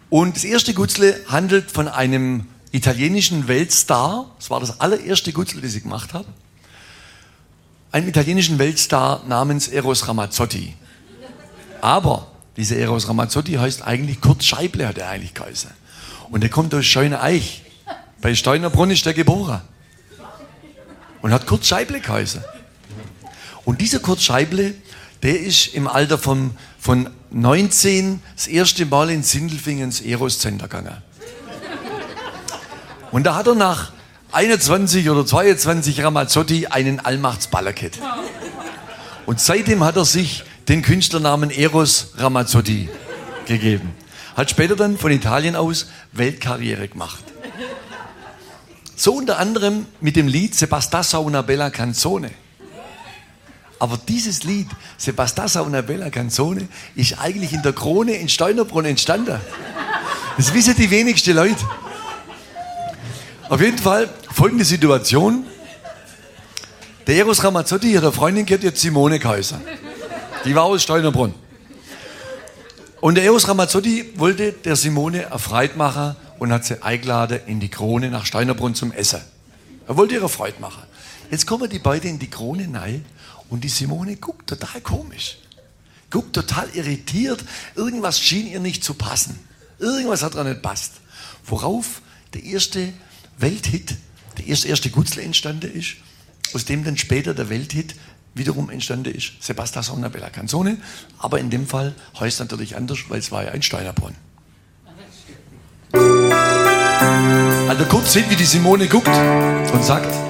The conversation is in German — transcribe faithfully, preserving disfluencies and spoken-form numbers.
Und das erste Gutzle handelt von einem italienischen Weltstar. Das war das allererste Gutzle, das ich gemacht habe. Einem italienischen Weltstar namens Eros Ramazzotti. Aber dieser Eros Ramazzotti heißt eigentlich Kurt Scheible, hat er eigentlich geheißen. Und der kommt aus Scheuneich. Bei Steunerbrunn ist der geboren. Und hat Kurt Scheible geheißen. Und dieser Kurt Scheible, der ist im Alter von, von neunzehn das erste Mal in Sindelfingen ins Eros Center gegangen. Und da hat er nach einundzwanzig oder zweiundzwanzig Ramazzotti einen Allmachtsballer gehabt. Und seitdem hat er sich den Künstlernamen Eros Ramazzotti gegeben. Hat später dann von Italien aus Weltkarriere gemacht. So unter anderem mit dem Lied Se bastassa una bella canzone. Aber dieses Lied, Se bastassa una bella canzone, ist eigentlich in der Krone in Steunerbrunn entstanden. Das wissen die wenigsten Leute. Auf jeden Fall folgende Situation. Der Eros Ramazzotti hat eine Freundin gehabt, die hat Simone geheißen. Die war aus Steunerbrunn. Und der Eros Ramazzotti wollte der Simone eine Freude machen und hat sie eingeladen in die Krone nach Steunerbrunn zum Essen. Er wollte ihre Freude machen. Jetzt kommen die beiden in die Krone rein und die Simone guckt total komisch. Guckt total irritiert. Irgendwas schien ihr nicht zu passen. Irgendwas hat ihr nicht passt. Worauf der erste Welthit, der erste, erste Gutzle entstanden ist, aus dem dann später der Welthit wiederum entstanden ist, Se bastassa una bella canzone, aber in dem Fall heißt es natürlich anders, weil es war ja ein Steunerbrunn. Also kurz sieht, wie die Simone guckt und sagt: